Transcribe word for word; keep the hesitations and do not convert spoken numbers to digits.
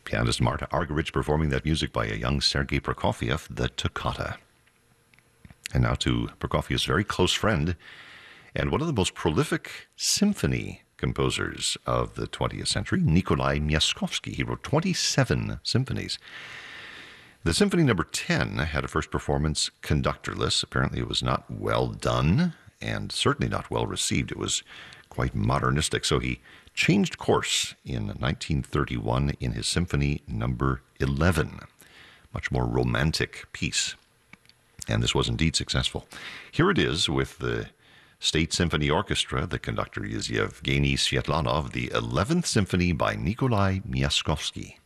Pianist Marta Argerich performing that music by a young Sergei Prokofiev, the Toccata. And now to Prokofiev's very close friend and one of the most prolific symphony composers of the twentieth century, Nikolai Myaskovsky. He wrote twenty-seven symphonies. The Symphony Number ten had a first performance conductorless. Apparently it was not well done and certainly not well received. It was quite modernistic. So he changed course in nineteen thirty-one in his Symphony Number eleven. Much more romantic piece. And this was indeed successful. Here it is with the State Symphony Orchestra. The conductor is Yevgeny Svetlanov, the eleventh Symphony by Nikolai Myaskovsky.